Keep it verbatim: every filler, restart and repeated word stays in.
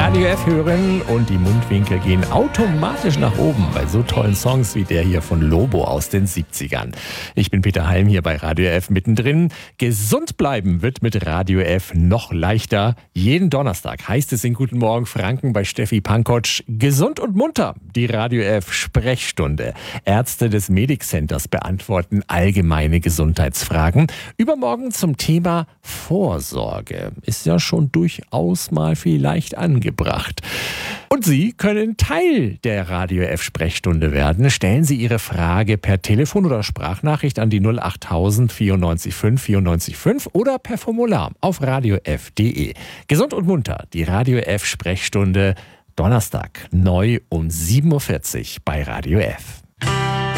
Radio F hören und die Mundwinkel gehen automatisch nach oben bei so tollen Songs wie der hier von Lobo aus den siebzigern. Ich bin Peter Halm hier bei Radio F mittendrin. Gesund bleiben wird mit Radio F noch leichter. Jeden Donnerstag heißt es in Guten Morgen Franken bei Steffi Pankotsch gesund und munter. Die Radio F Sprechstunde. Ärzte des Medic Centers beantworten allgemeine Gesundheitsfragen. Übermorgen zum Thema Vorsorge. Ist ja schon durchaus mal vielleicht angebracht. Und Sie können Teil der Radio F Sprechstunde werden. Stellen Sie Ihre Frage per Telefon oder Sprachnachricht an die null achttausend vierundneunzig fünf vierundneunzig fünf oder per Formular auf radiof punkt de. Gesund und munter, die Radio F Sprechstunde, Donnerstag neu um sieben Uhr vierzig bei Radio F.